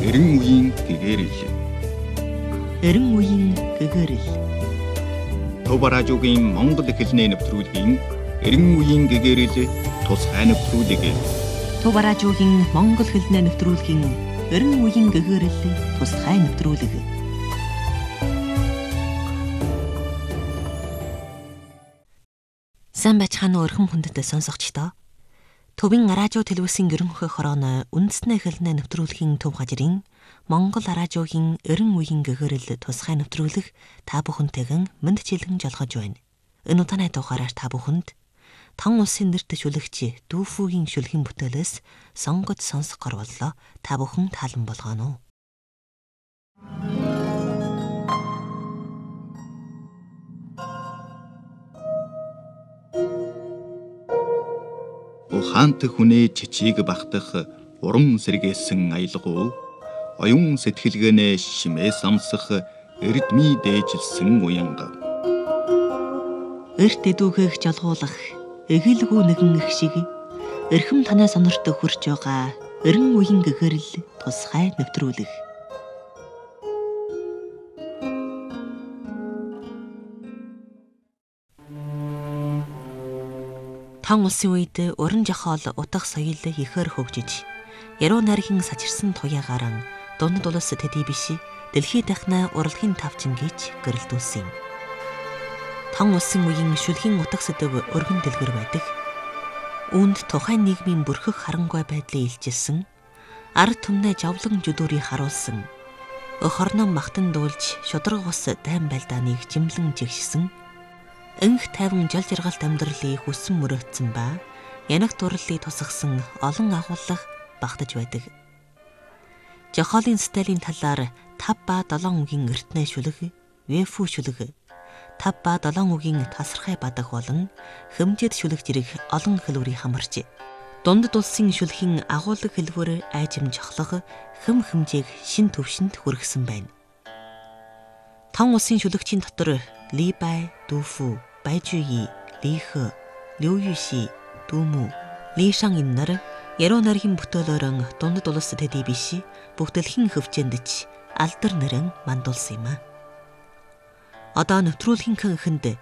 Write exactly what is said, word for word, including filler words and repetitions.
эрен үеийн гэгэрэл. Эрен үеийн гэгэрэл. Төв радиогийн Монгол хэлний нэвтрүүлгийн эрен үеийн гэгэрэл тусгай нэвтрүүлэг. Төв радиогийн Монгол хэлний нэвтрүүлгийн эрен үеийн гэгэрэл тусгай нэвтрүүлэг. Сайн байцгаана уу өрхөн хүндэт сонсогчдоо. Төвийн радио телевизийн гэрэн хөх хорооно үндэснээ хэлний нэвтрүүлгийн төв хажирын Монгол радиогийн эрен үеийн гэгэрэл тусгай нэвтрүүлэг та бүхэнтэйгэн мэндчилгэн жолгож байна. Энэ удааны тухаараар та бүхэнд тан улсын нэрт шүлэгч Дүүфүүгийн шүлгийн бүтээлээс сонгож сонсох горволлоо. Та бүхэн таалан болгоно. Ухаант хүнээ чичиг багтах уран сэргээсэн аялгуу оюун сэтгэлгээнээ шимээ самсах эрдмий дээжилсэн уянга. Эрт эдүүхэх жолгуулах эгэлгүй нэгэн их шиг эрхэм танай сонорт хурж байгаа эрен үеийн гэгэрэл тусгай нэвтрүүлэг. Тан улсын үед уран жохоол утга соёл ихээр хөгжиж, яруу найргийн сачирсан туяагаар дунд улс төдий биш дэлхийд дахна урлагийн тавчин гэж гэрэлдүүлсэн. Тан улсын үеийн шүлгийн утга сэдэв өргөн дэлгэр байдаг. Үүнд тухайн нийгмийн бүрхэх харангуй байдлыг илчилсэн, ард түмнээ жавлан жүдүүрийг харуулсан, хорном махтан дуулж шудраг ус дайн байлдааныг жимлэн жигшсэн, энх тайван жол жаргалт амьдралыг хүссэн мөрөөдсөн ба янах дурлалыг тусгасан олон агуулга багтаж байдаг. Жохоолын стилийн талаар тав ба долоон үгийн эртнээ шүлэг, вэфүү шүлэг, тав ба долоон үгийн тасархай бадаг болон хэмжээд шүлэг зэрэг олон хэлбэрийг хамарч, дунд улсын шүлхийн агуулга хэлбэр айжим жохлого хэм хэмжээг шин төвшөнд хүргэсэн байна. Тан улсын шүлэгчийн дотор Либай, Дүүфүү, Байжуи, Лихэ, Лүюши, Дүүмүү, Лишан энэ нар яруу найргийн бүтээлөөрөн дунд улс төдий биш бүгдэлхэн хөвчөндч алдар нэрэн мандуулсан юм а. Одоо нэвтрүүлгийн эхэнд